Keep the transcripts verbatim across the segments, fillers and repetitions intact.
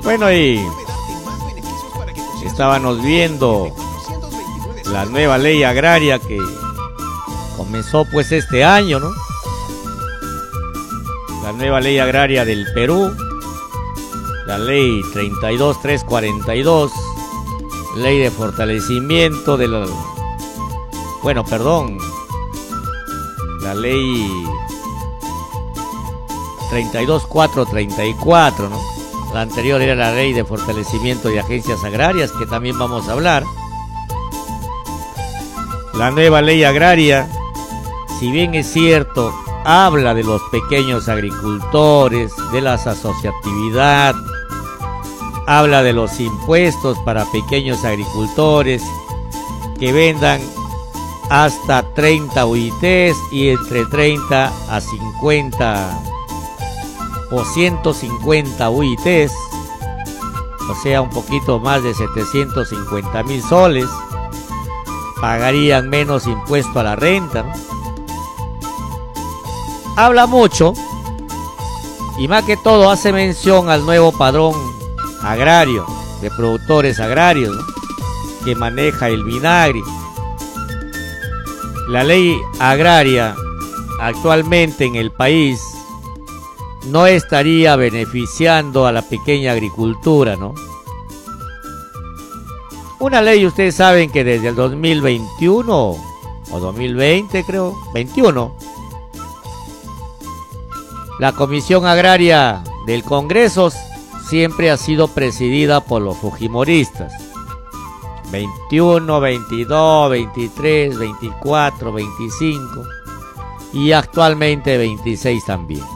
Bueno, y estábamos viendo la nueva ley agraria que comenzó pues este año, ¿no? La nueva ley agraria del Perú, la ley treinta y dos mil trescientos cuarenta y dos, ley de fortalecimiento de la... Bueno, perdón, la ley treinta y dos mil cuatrocientos treinta y cuatro, ¿no? La anterior era la ley de fortalecimiento de agencias agrarias, que también vamos a hablar. La nueva ley agraria, si bien es cierto, habla de los pequeños agricultores, de la asociatividad, habla de los impuestos para pequeños agricultores que vendan hasta treinta U I Ts y entre treinta a cincuenta o ciento cincuenta U I Ts, o sea un poquito más de setecientos cincuenta mil soles, pagarían menos impuesto a la renta, ¿no? Habla mucho y más que todo hace mención al nuevo padrón agrario de productores agrarios, ¿no?, que maneja el Minagri. La ley agraria actualmente en el país no estaría beneficiando a la pequeña agricultura, ¿no? Una ley, ustedes saben que desde el dos mil veintiuno o dos mil veinte, creo, veintiuno, la Comisión Agraria del Congreso siempre ha sido presidida por los fujimoristas. veintiuno, veintidós, veintitrés, veinticuatro, veinticinco y actualmente veintiséis también.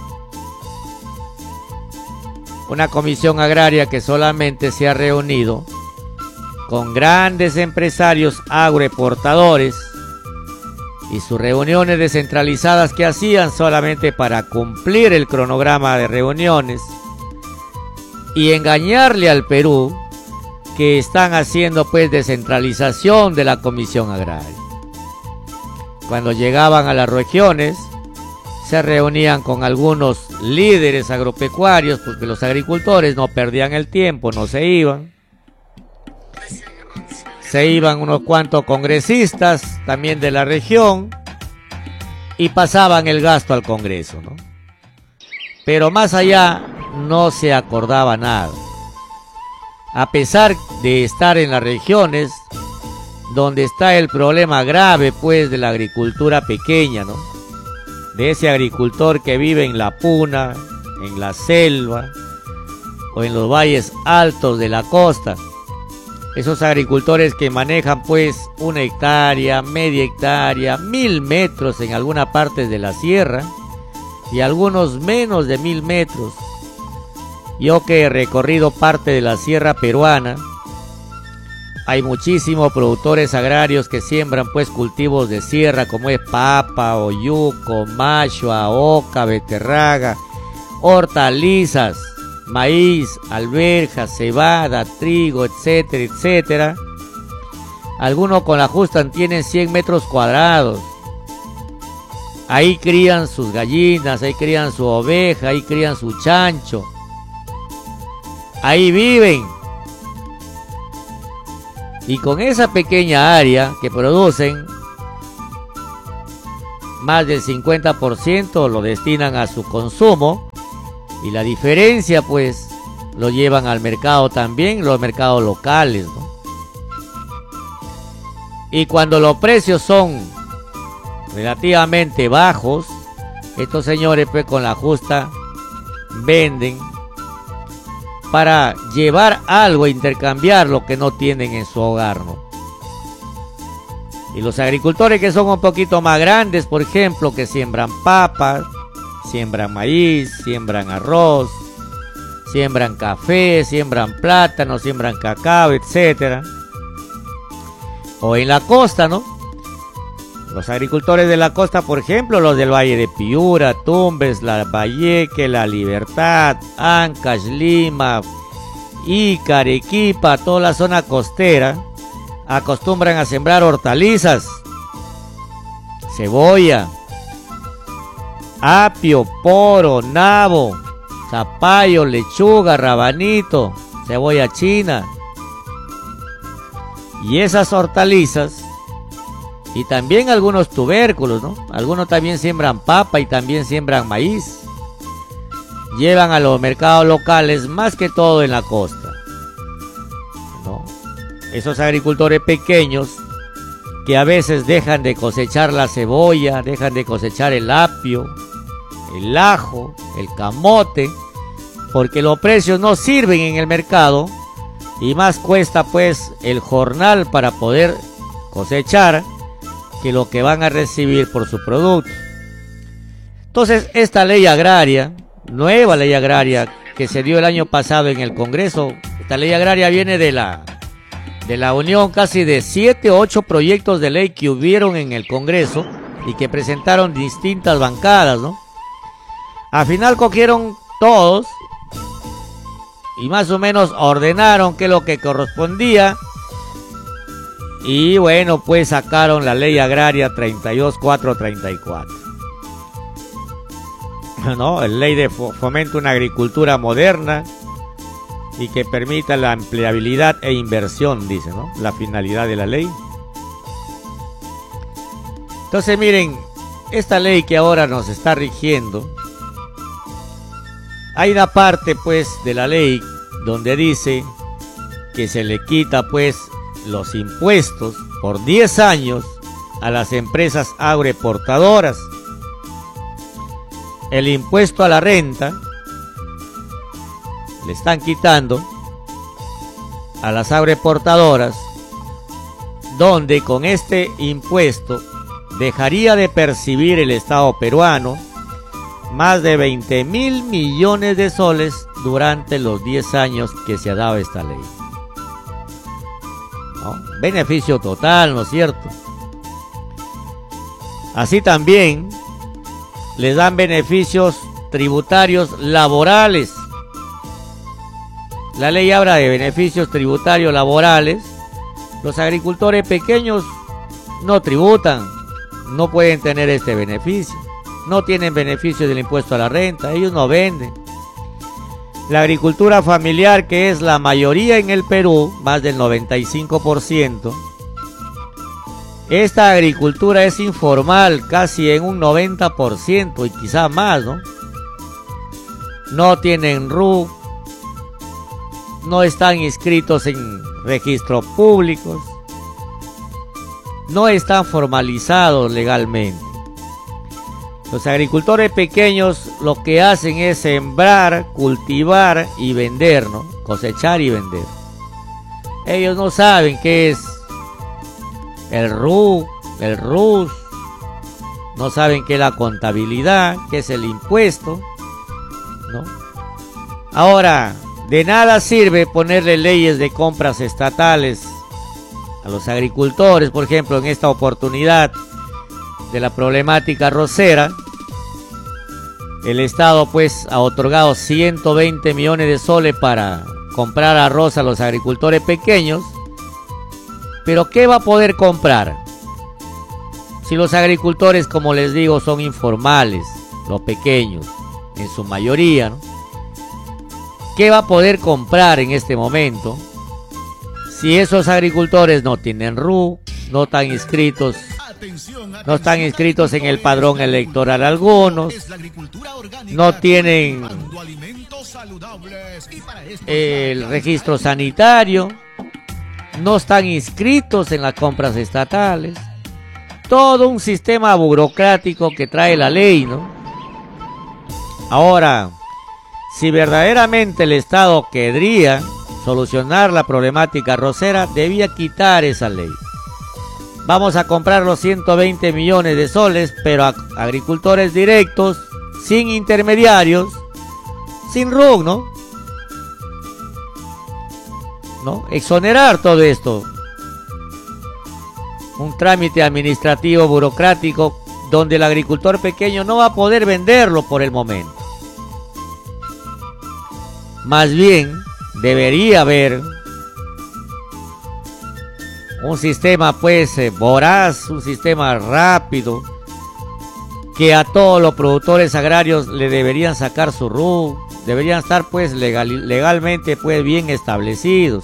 Una comisión agraria que solamente se ha reunido con grandes empresarios agroexportadores y sus reuniones descentralizadas que hacían solamente para cumplir el cronograma de reuniones y engañarle al Perú que están haciendo pues descentralización de la Comisión Agraria. Cuando llegaban a las regiones se reunían con algunos líderes agropecuarios porque los agricultores no perdían el tiempo, no se iban. Se iban unos cuantos congresistas también de la región y pasaban el gasto al Congreso, ¿no? Pero más allá no se acordaba nada. A pesar de estar en las regiones donde está el problema grave pues de la agricultura pequeña, ¿no?, de ese agricultor que vive en la puna, en la selva o en los valles altos de la costa. Esos agricultores que manejan pues una hectárea, media hectárea, mil metros en alguna parte de la sierra y algunos menos de mil metros. Yo que he recorrido parte de la sierra peruana, hay muchísimos productores agrarios que siembran pues cultivos de sierra como es papa, oyuco, machua, oca, beterraga, hortalizas, maíz, alberjas, cebada, trigo, etcétera, etcétera. Algunos con la justa tienen cien metros cuadrados. Ahí crían sus gallinas, ahí crían su oveja, ahí crían su chancho. Ahí viven. Y con esa pequeña área que producen, más del cincuenta por ciento lo destinan a su consumo. Y la diferencia pues lo llevan al mercado también, los mercados locales, ¿no? Y cuando los precios son relativamente bajos, estos señores pues con la justa venden para llevar algo e intercambiar lo que no tienen en su hogar, ¿no? Y los agricultores que son un poquito más grandes, por ejemplo, que siembran papas, siembran maíz, siembran arroz, siembran café, siembran plátano, siembran cacao, etcétera. O en la costa, ¿no? Los agricultores de la costa, por ejemplo, los del Valle de Piura, Tumbes, La Valleque, La Libertad, Ancash, Lima, Ica, Arequipa, toda la zona costera, acostumbran a sembrar hortalizas, cebolla, apio, poro, nabo, zapallo, lechuga, rabanito, cebolla china. Y esas hortalizas, y también algunos tubérculos, ¿no? Algunos también siembran papa y también siembran maíz. Llevan a los mercados locales, más que todo en la costa, ¿no? Esos agricultores pequeños que a veces dejan de cosechar la cebolla, dejan de cosechar el apio, el ajo, el camote, porque los precios no sirven en el mercado y más cuesta pues el jornal para poder cosechar que lo que van a recibir por su producto. Entonces esta ley agraria, nueva ley agraria que se dio el año pasado en el Congreso, esta ley agraria viene de la de la unión casi de siete o ocho proyectos de ley que hubieron en el Congreso y que presentaron distintas bancadas, ¿no? Al final cogieron todos y más o menos ordenaron qué es lo que correspondía y bueno, pues sacaron la ley agraria treinta y dos mil cuatrocientos treinta y cuatro, ¿no? La ley de fomento a una agricultura moderna y que permita la empleabilidad e inversión, dice, ¿no? La finalidad de la ley. Entonces miren, esta ley que ahora nos está rigiendo, hay una parte pues de la ley donde dice que se le quita pues los impuestos por diez años a las empresas agroexportadoras. El impuesto a la renta le están quitando a las agroexportadoras, donde con este impuesto dejaría de percibir el Estado peruano más de veinte mil millones de soles durante los diez años que se ha dado esta ley, ¿no? Beneficio total, ¿no es cierto? Así también les dan beneficios tributarios laborales. La ley habla de beneficios tributarios laborales. Los agricultores pequeños no tributan, no pueden tener este beneficio, no tienen beneficio del impuesto a la renta, ellos no venden. La agricultura familiar, que es la mayoría en el Perú, más del noventa y cinco por ciento, esta agricultura es informal casi en un noventa por ciento y quizá más, ¿no? No tienen R U, no están inscritos en registros públicos, no están formalizados legalmente. Los agricultores pequeños lo que hacen es sembrar, cultivar y vender, ¿no? Cosechar y vender. Ellos no saben qué es el R U, el R U S, no saben qué es la contabilidad, qué es el impuesto, ¿no? Ahora, de nada sirve ponerle leyes de compras estatales a los agricultores. Por ejemplo, en esta oportunidad de la problemática arrocera, el Estado pues ha otorgado ciento veinte millones de soles para comprar arroz a los agricultores pequeños. Pero ¿qué va a poder comprar? Si los agricultores, como les digo, son informales, los pequeños, en su mayoría, ¿no? ¿Qué va a poder comprar en este momento si esos agricultores no tienen R U, no están inscritos, no están inscritos en el padrón electoral algunos, no tienen el registro sanitario, no están inscritos en las compras estatales? Todo un sistema burocrático que trae la ley, ¿no? Ahora, si verdaderamente el Estado querría solucionar la problemática arrocera, debía quitar esa ley. Vamos a comprar los ciento veinte millones de soles, pero a agricultores directos, sin intermediarios, sin R U, ¿no? ¿No? Exonerar todo esto. Un trámite administrativo burocrático donde el agricultor pequeño no va a poder venderlo por el momento. Más bien, debería haber un sistema pues eh, voraz, un sistema rápido, que a todos los productores agrarios le deberían sacar su R U, deberían estar pues legal, legalmente pues bien establecidos.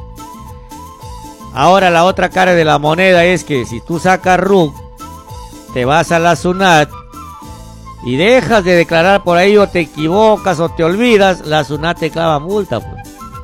Ahora la otra cara de la moneda es que si tú sacas R U C, te vas a la SUNAT y dejas de declarar por ahí o te equivocas o te olvidas, la SUNAT te clava multa, pues.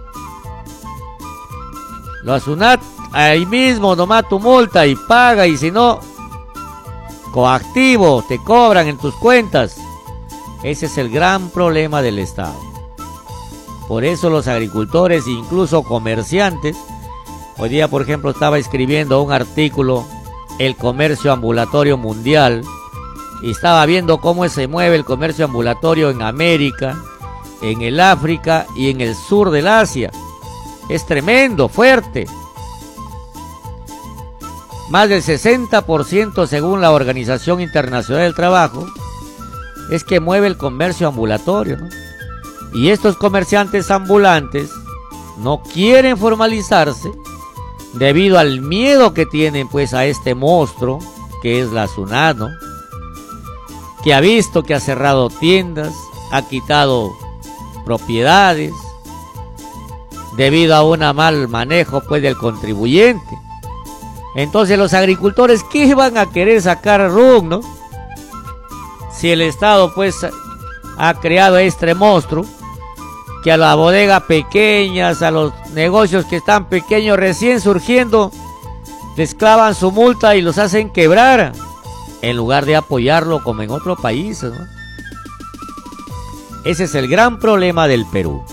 La SUNAT ahí mismo nomás tu multa y paga, y si no, coactivo, te cobran en tus cuentas. Ese es el gran problema del Estado. Por eso los agricultores, incluso comerciantes, hoy día por ejemplo estaba escribiendo un artículo, el comercio ambulatorio mundial, y estaba viendo cómo se mueve el comercio ambulatorio en América, en el África y en el sur del Asia. Es tremendo, fuerte. Más del sesenta por ciento según la Organización Internacional del Trabajo es que mueve el comercio ambulatorio, ¿no? Y estos comerciantes ambulantes no quieren formalizarse debido al miedo que tienen pues a este monstruo que es la SUNAT, ¿no? Que ha visto que ha cerrado tiendas, ha quitado propiedades debido a un mal manejo pues del contribuyente. Entonces los agricultores, ¿qué van a querer sacar R U C, no? Si el Estado pues ha creado este monstruo que a la bodega pequeñas, a los negocios que están pequeños recién surgiendo, les clavan su multa y los hacen quebrar, en lugar de apoyarlo como en otros países, ¿no? Ese es el gran problema del Perú.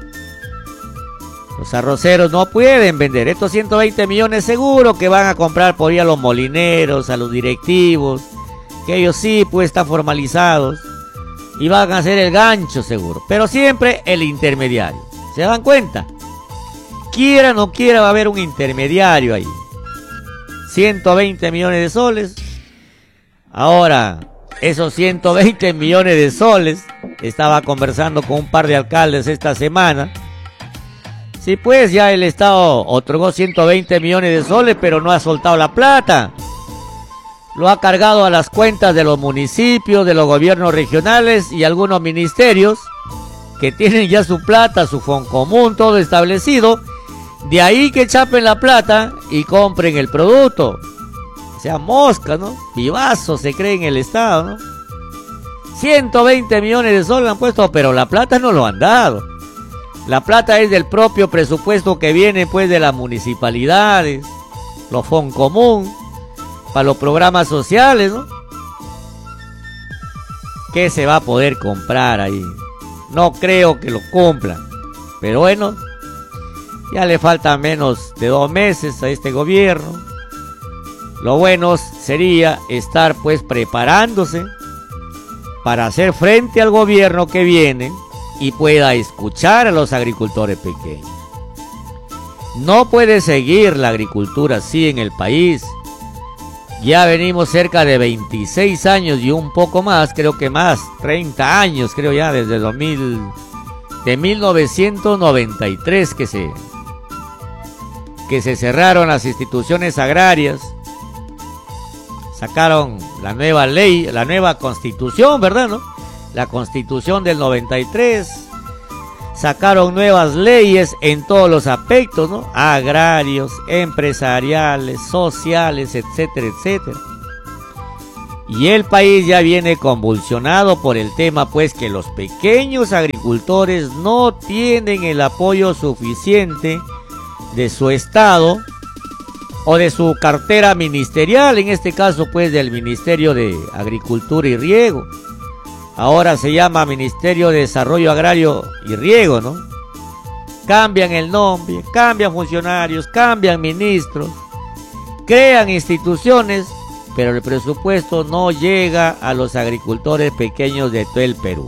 Los arroceros no pueden vender. Estos ciento veinte millones seguro que van a comprar por ahí a los molineros, a los directivos, que ellos sí pues están formalizados y van a hacer el gancho seguro. Pero siempre el intermediario. ¿Se dan cuenta? Quiera o no quiera va a haber un intermediario ahí. ciento veinte millones de soles. Ahora, esos ciento veinte millones de soles, estaba conversando con un par de alcaldes esta semana. Sí, pues ya el Estado otorgó ciento veinte millones de soles, pero no ha soltado la plata. Lo ha cargado a las cuentas de los municipios, de los gobiernos regionales y algunos ministerios que tienen ya su plata, su fondo común, todo establecido. De ahí que chapen la plata y compren el producto. O sea, mosca, ¿no? Vivazo se cree en el Estado, ¿no? ciento veinte millones de soles han puesto, pero la plata no lo han dado. La plata es del propio presupuesto que viene pues de las municipalidades, los fondos común, para los programas sociales, ¿no? ¿Qué se va a poder comprar ahí? No creo que lo cumplan, pero bueno, ya le faltan menos de dos meses a este gobierno. Lo bueno sería estar pues preparándose para hacer frente al gobierno que viene y pueda escuchar a los agricultores pequeños. No puede seguir la agricultura así en el país. Ya venimos cerca de veintiséis años y un poco más, creo que más, treinta años, creo ya, desde dos mil, de mil novecientos noventa y tres que se, que se cerraron las instituciones agrarias, sacaron la nueva ley, la nueva constitución, ¿verdad, no? La constitución del noventa y tres, sacaron nuevas leyes en todos los aspectos, ¿no? Agrarios, empresariales, sociales, etcétera, etcétera. Y el país ya viene convulsionado por el tema, pues, que los pequeños agricultores no tienen el apoyo suficiente de su Estado o de su cartera ministerial, en este caso, pues, del Ministerio de Agricultura y Riego. Ahora se llama Ministerio de Desarrollo Agrario y Riego, ¿no? Cambian el nombre, cambian funcionarios, cambian ministros, crean instituciones, pero el presupuesto no llega a los agricultores pequeños de todo el Perú.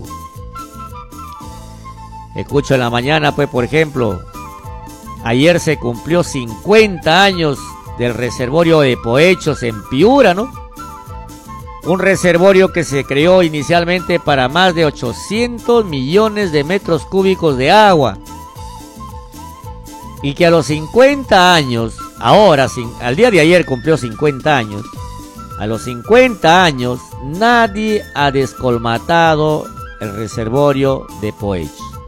Escucho en la mañana, pues, por ejemplo, ayer se cumplió cincuenta años del reservorio de Poechos en Piura, ¿no? Un reservorio que se creó inicialmente para más de ochocientos millones de metros cúbicos de agua. Y que a los cincuenta años, ahora, al día de ayer cumplió cincuenta años, a los cincuenta años nadie ha descolmatado el reservorio de Poechos.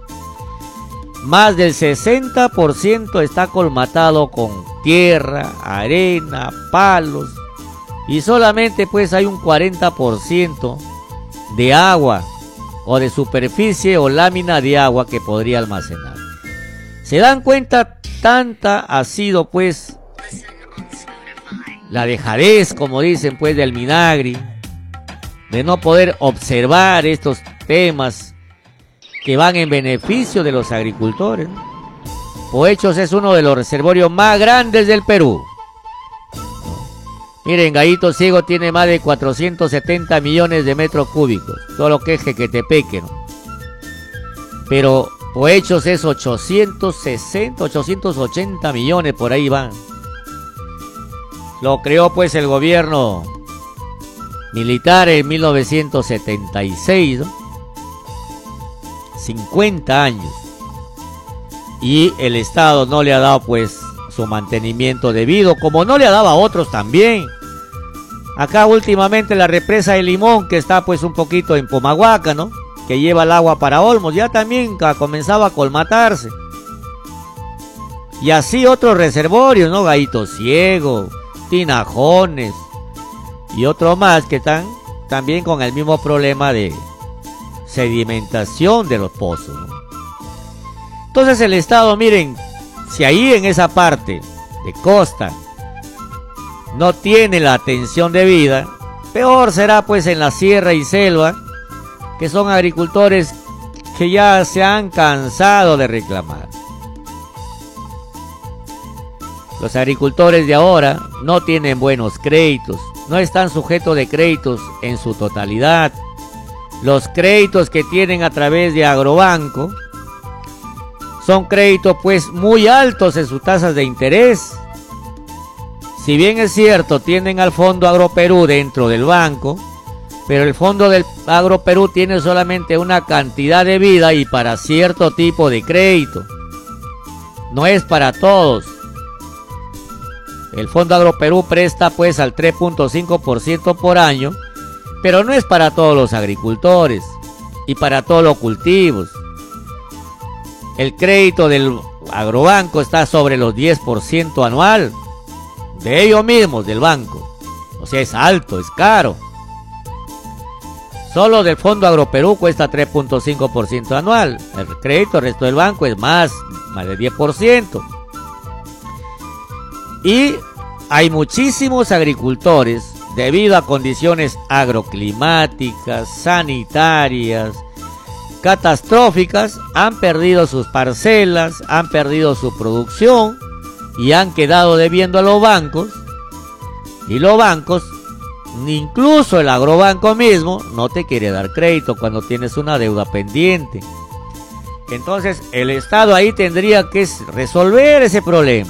más del sesenta por ciento está colmatado con tierra, arena, palos, y solamente pues hay un cuarenta por ciento de agua o de superficie o lámina de agua que podría almacenar. ¿Se dan cuenta? Tanta ha sido pues la dejadez, como dicen pues, del Minagri, de no poder observar estos temas que van en beneficio de los agricultores. Poechos es uno de los reservorios más grandes del Perú. Miren, Gallito Ciego tiene más de cuatrocientos setenta millones de metros cúbicos, todo lo que es Jequetepeque, ¿no? Pero Poechos es ochocientos sesenta, ochocientos ochenta millones, por ahí van. Lo creó pues el gobierno militar en mil novecientos setenta y seis, ¿no? cincuenta años. Y el Estado no le ha dado pues su mantenimiento debido, como no le ha dado a otros también. Acá últimamente la represa de Limón, que está pues un poquito en Pomahuaca, ¿no?, que lleva el agua para Olmos, ya también comenzaba a colmatarse. Y así otros reservorios, ¿no? Gallito Ciego, Tinajones y otros más que están también con el mismo problema de sedimentación de los pozos, ¿no? Entonces el Estado, miren, si ahí en esa parte de costa no tiene la atención debida, peor será pues en la sierra y selva, que son agricultores que ya se han cansado de reclamar. Los agricultores de ahora no tienen buenos créditos, no están sujetos de créditos en su totalidad. Los créditos que tienen a través de Agrobanco son créditos pues muy altos en sus tasas de interés. Si bien es cierto, tienen al Fondo Agroperú dentro del banco, pero el Fondo del Agroperú tiene solamente una cantidad de vida y para cierto tipo de crédito. No es para todos. El Fondo Agroperú presta pues al tres punto cinco por ciento por año, pero no es para todos los agricultores y para todos los cultivos. El crédito del Agrobanco está sobre los diez por ciento anual, de ellos mismos, del banco. O sea, es alto, es caro. Solo del Fondo Agroperú cuesta tres punto cinco por ciento anual. El crédito, el resto del banco es más, más de diez por ciento. Y hay muchísimos agricultores, debido a condiciones agroclimáticas, sanitarias, catastróficas, han perdido sus parcelas, han perdido su producción y han quedado debiendo a los bancos. Y los bancos, incluso el agrobanco mismo, no te quiere dar crédito cuando tienes una deuda pendiente. Entonces el Estado ahí tendría que resolver ese problema,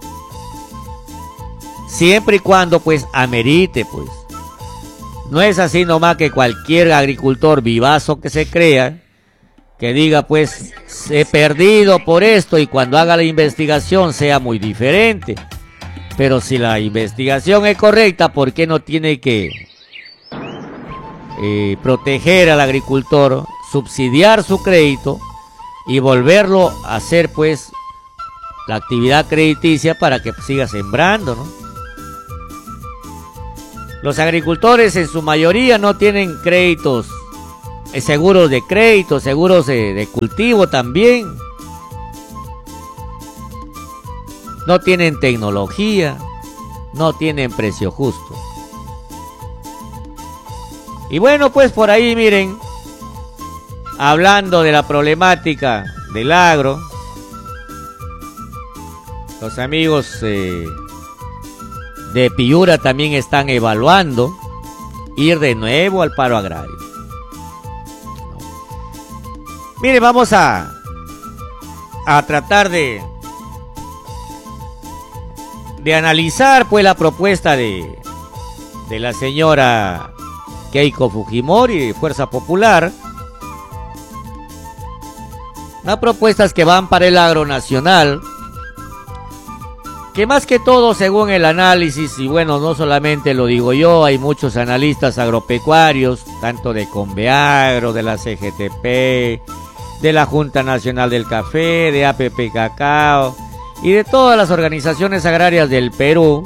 siempre y cuando pues amerite, pues. No es así nomás que cualquier agricultor vivazo que se crea, que diga pues he perdido por esto, y cuando haga la investigación sea muy diferente. Pero si la investigación es correcta, ¿por qué no tiene que eh, proteger al agricultor, subsidiar su crédito y volverlo a hacer pues la actividad crediticia para que siga sembrando, ¿no? Los agricultores en su mayoría no tienen créditos, eh, seguros de crédito, seguros de, de cultivo también. No tienen tecnología, no tienen precio justo. Y bueno, pues por ahí miren, hablando de la problemática del agro, los amigos eh, de Piura también están evaluando ir de nuevo al paro agrario. Mire, vamos a, a tratar de, de analizar pues la propuesta de, de la señora Keiko Fujimori de Fuerza Popular. Las propuestas que van para el agro nacional, que más que todo, según el análisis, y bueno, no solamente lo digo yo, hay muchos analistas agropecuarios, tanto de Conveagro, de la C G T P, de la Junta Nacional del Café, de A P P Cacao y de todas las organizaciones agrarias del Perú,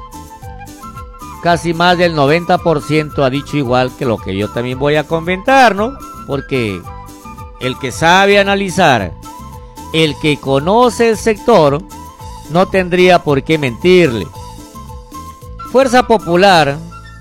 casi más del noventa por ciento ha dicho igual que lo que yo también voy a comentar, ¿no? Porque el que sabe analizar, el que conoce el sector, no tendría por qué mentirle. Fuerza Popular,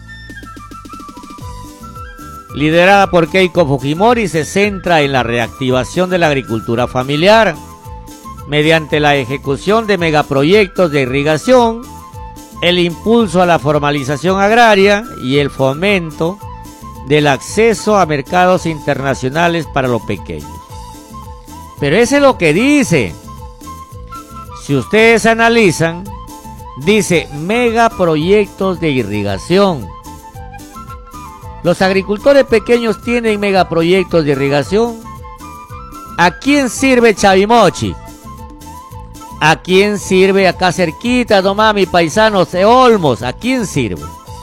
liderada por Keiko Fujimori, se centra en la reactivación de la agricultura familiar mediante la ejecución de megaproyectos de irrigación, el impulso a la formalización agraria y el fomento del acceso a mercados internacionales para los pequeños. Pero eso es lo que dice. Si ustedes analizan, dice megaproyectos de irrigación. Los agricultores pequeños tienen megaproyectos de irrigación. ¿A quién sirve Chavimochi? ¿A quién sirve acá cerquita, nomás mi paisano de Olmos? ¿A quién sirve?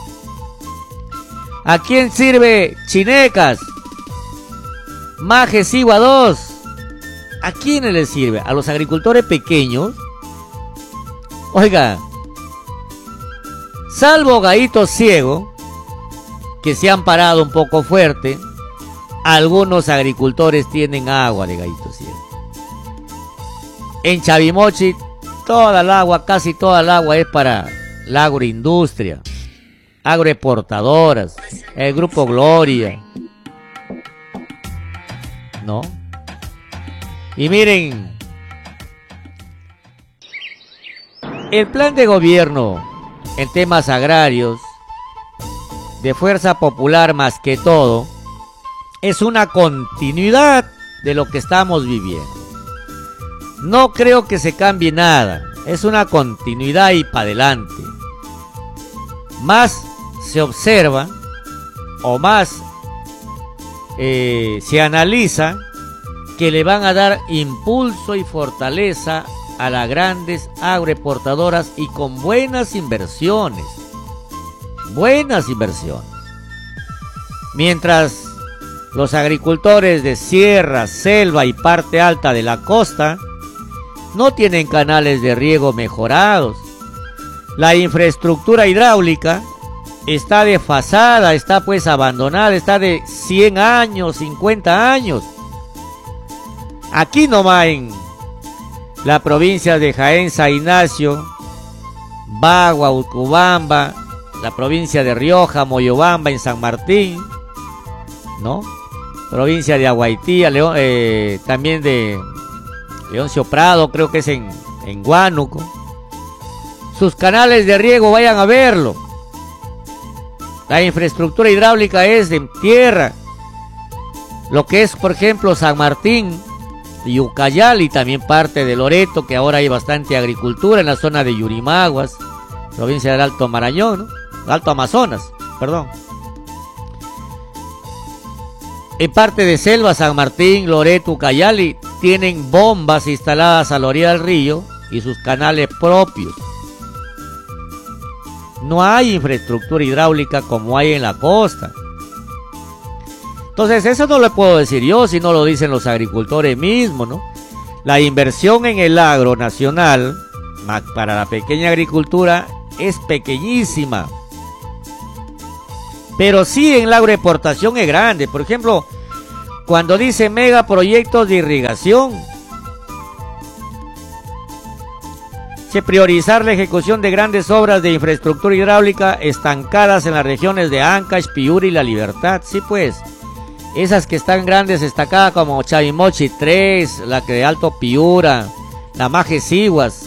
¿A quién sirve Chinecas? Maje Sigua dos. ¿A quién les sirve? ¿A los agricultores pequeños? Oiga, salvo Gallito Ciego, que se han parado un poco fuerte, algunos agricultores tienen agua de Gallito Ciego. En Chavimochi, toda el agua, casi toda el agua es para la agroindustria, agroexportadoras, el Grupo Gloria, ¿no? Y miren, el plan de gobierno en temas agrarios de Fuerza Popular, más que todo, es una continuidad de lo que estamos viviendo. No creo que se cambie nada, es una continuidad y para adelante. Más se observa o más eh, se analiza que le van a dar impulso y fortaleza a las grandes agroexportadoras y con buenas inversiones. Buenas inversiones. Mientras los agricultores de sierra, selva y parte alta de la costa no tienen canales de riego mejorados. La infraestructura hidráulica está desfasada, está pues abandonada, está de cien años, cincuenta años. Aquí nomás en la provincia de Jaén, San Ignacio, Bagua, Utcubamba, la provincia de Rioja, Moyobamba, en San Martín, ¿no? Provincia de Aguaitía, León, eh, también de Leoncio Prado, creo que es en, en Huánuco. Sus canales de riego, vayan a verlo. La infraestructura hidráulica es en tierra. Lo que es, por ejemplo, San Martín y Ucayali, también parte de Loreto, que ahora hay bastante agricultura en la zona de Yurimaguas, provincia del Alto Marañón, ¿no? Alto Amazonas, perdón. En parte de selva, San Martín, Loreto, Ucayali, tienen bombas instaladas a la orilla del río y sus canales propios. No hay infraestructura hidráulica como hay en la costa. Entonces eso no lo puedo decir yo, sino lo dicen los agricultores mismos, ¿no? La inversión en el agro nacional para la pequeña agricultura es pequeñísima. Pero sí en la agroexportación es grande. Por ejemplo, cuando dice megaproyectos de irrigación, se priorizar la ejecución de grandes obras de infraestructura hidráulica estancadas en las regiones de Ancash, Piura y La Libertad. Sí, pues, esas que están grandes, destacadas como Chavimochi tres, la que de Alto Piura, la Maje Siguas,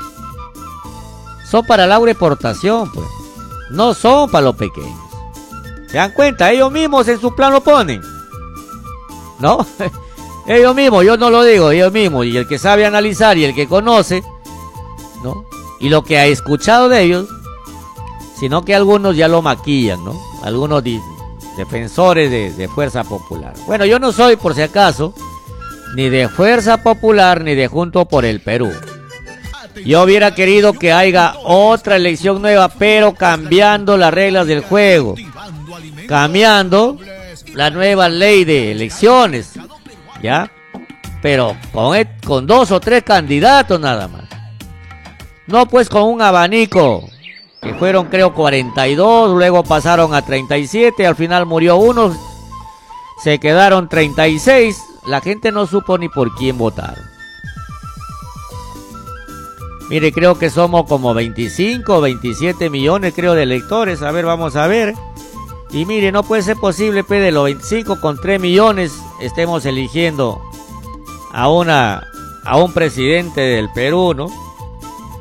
son para la agroexportación, pues, no son para los pequeños. ¿Se dan cuenta? Ellos mismos en su plan lo ponen, ¿no? Ellos mismos, yo no lo digo, ellos mismos, y el que sabe analizar y el que conoce, ¿no? Y lo que ha escuchado de ellos, sino que algunos ya lo maquillan, ¿no? Algunos di- defensores de, de Fuerza Popular. Bueno, yo no soy, por si acaso, ni de Fuerza Popular ni de Juntos por el Perú. Yo hubiera querido que haya otra elección nueva, pero cambiando las reglas del juego, cambiando la nueva ley de elecciones, ¿ya? pero con, con dos o tres candidatos nada más. No pues con un abanico, que fueron creo cuarenta y dos, luego pasaron a treinta y siete, al final murió uno, se quedaron treinta y seis, la gente no supo ni por quién votar. Mire, creo que somos como veinticinco, veintisiete millones creo de electores, a ver, vamos a ver. Y mire, no puede ser posible, pe, de los veinticinco con tres millones estemos eligiendo a una a un presidente del Perú, ¿no?